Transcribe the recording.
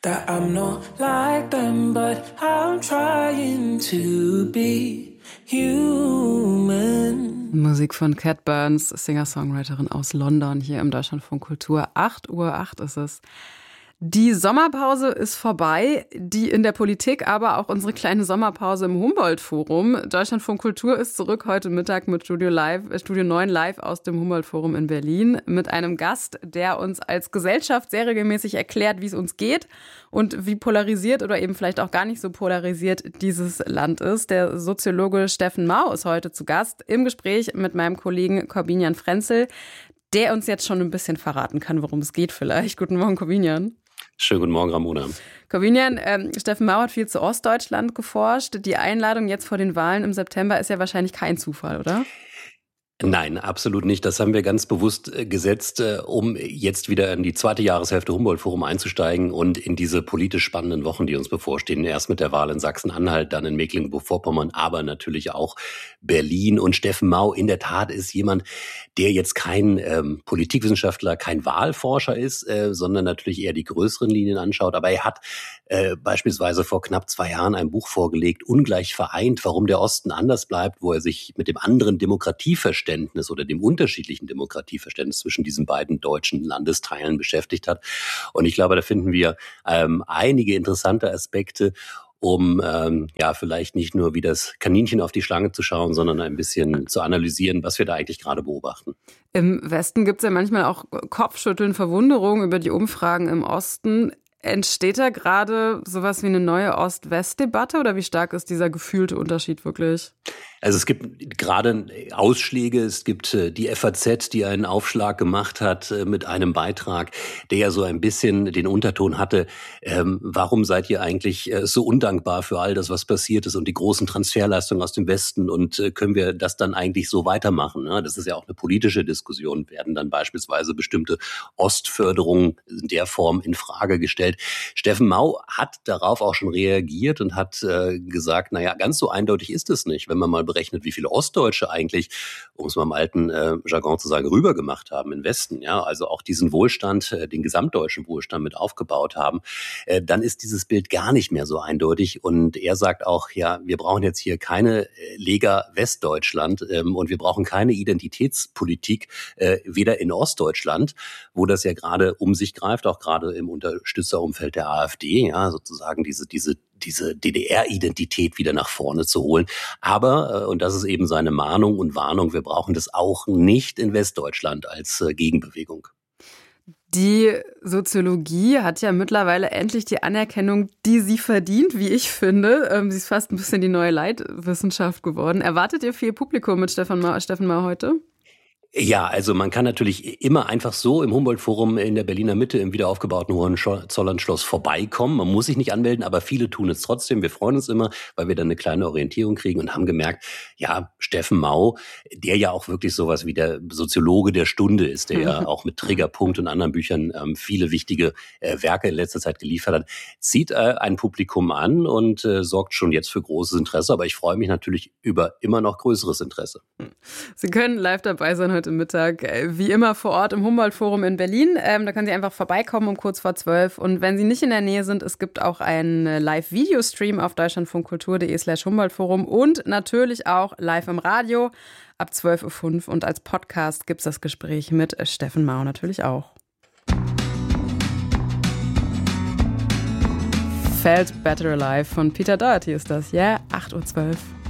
that I'm not like them, but I'm trying to be human. Musik von Cat Burns, Singer-Songwriterin aus London, hier im Deutschlandfunk Kultur. 8:08 Uhr ist es. Die Sommerpause ist vorbei, die in der Politik, aber auch unsere kleine Sommerpause im Humboldt-Forum. Deutschlandfunk Kultur ist zurück heute Mittag mit Studio 9 live aus dem Humboldt-Forum in Berlin mit einem Gast, der uns als Gesellschaft sehr regelmäßig erklärt, wie es uns geht und wie polarisiert oder eben vielleicht auch gar nicht so polarisiert dieses Land ist. Der Soziologe Steffen Mau ist heute zu Gast im Gespräch mit meinem Kollegen Corbinian Frenzel, der uns jetzt schon ein bisschen verraten kann, worum es geht vielleicht. Guten Morgen, Corbinian. Schönen guten Morgen, Ramona. Corbinian, Steffen Mau hat viel zu Ostdeutschland geforscht. Die Einladung jetzt vor den Wahlen im September ist ja wahrscheinlich kein Zufall, oder? Nein, absolut nicht. Das haben wir ganz bewusst gesetzt, um jetzt wieder in die zweite Jahreshälfte Humboldt-Forum einzusteigen und in diese politisch spannenden Wochen, die uns bevorstehen. Erst mit der Wahl in Sachsen-Anhalt, dann in Mecklenburg-Vorpommern, aber natürlich auch Berlin. Und Steffen Mau in der Tat ist jemand, der jetzt kein Politikwissenschaftler, kein Wahlforscher ist, sondern natürlich eher die größeren Linien anschaut. Aber er hat beispielsweise vor knapp 2 Jahren ein Buch vorgelegt, Ungleich vereint, warum der Osten anders bleibt, wo er sich mit dem anderen Demokratieverständnis oder dem unterschiedlichen Demokratieverständnis zwischen diesen beiden deutschen Landesteilen beschäftigt hat. Und ich glaube, da finden wir einige interessante Aspekte, um vielleicht nicht nur wie das Kaninchen auf die Schlange zu schauen, sondern ein bisschen zu analysieren, was wir da eigentlich gerade beobachten. Im Westen gibt es ja manchmal auch Kopfschütteln, Verwunderung über die Umfragen im Osten. Entsteht da gerade sowas wie eine neue Ost-West-Debatte oder wie stark ist dieser gefühlte Unterschied wirklich? Also es gibt gerade Ausschläge, es gibt die FAZ, die einen Aufschlag gemacht hat mit einem Beitrag, der ja so ein bisschen den Unterton hatte, warum seid ihr eigentlich so undankbar für all das, was passiert ist und die großen Transferleistungen aus dem Westen und können wir das dann eigentlich so weitermachen? Ne? Das ist ja auch eine politische Diskussion, werden dann beispielsweise bestimmte Ostförderungen in der Form in Frage gestellt. Steffen Mau hat darauf auch schon reagiert und hat gesagt, naja, ganz so eindeutig ist es nicht, wenn man mal berechnet, wie viele Ostdeutsche eigentlich, um es mal im alten Jargon zu sagen, rübergemacht haben in Westen, ja, also auch diesen Wohlstand, den gesamtdeutschen Wohlstand mit aufgebaut haben, dann ist dieses Bild gar nicht mehr so eindeutig und er sagt auch, ja, wir brauchen jetzt hier keine Lega Westdeutschland und wir brauchen keine Identitätspolitik, weder in Ostdeutschland, wo das ja gerade um sich greift, auch gerade im Unterstützerumfeld der AfD, ja, sozusagen diese DDR-Identität wieder nach vorne zu holen. Aber, und das ist eben seine Mahnung und Warnung, wir brauchen das auch nicht in Westdeutschland als Gegenbewegung. Die Soziologie hat ja mittlerweile endlich die Anerkennung, die sie verdient, wie ich finde. Sie ist fast ein bisschen die neue Leitwissenschaft geworden. Erwartet ihr viel Publikum mit Steffen Mau heute? Ja, also man kann natürlich immer einfach so im Humboldt-Forum in der Berliner Mitte im wiederaufgebauten Hohenzollernschloss vorbeikommen. Man muss sich nicht anmelden, aber viele tun es trotzdem. Wir freuen uns immer, weil wir dann eine kleine Orientierung kriegen und haben gemerkt, ja, Steffen Mau, der ja auch wirklich sowas wie der Soziologe der Stunde ist, der ja auch mit Triggerpunkt und anderen Büchern viele wichtige Werke in letzter Zeit geliefert hat, zieht ein Publikum an und sorgt schon jetzt für großes Interesse. Aber ich freue mich natürlich über immer noch größeres Interesse. Sie können live dabei sein heute Mittag, wie immer vor Ort im Humboldt-Forum in Berlin. Da können Sie einfach vorbeikommen um kurz vor 12. Und wenn Sie nicht in der Nähe sind, es gibt auch einen Live-Video-Stream auf deutschlandfunkkultur.de/Humboldt-Forum und natürlich auch live im Radio ab 12:05 Uhr. Und als Podcast gibt es das Gespräch mit Steffen Mau natürlich auch. Felt Better Alive von Peter Doherty ist das, ja? 8:12 Uhr.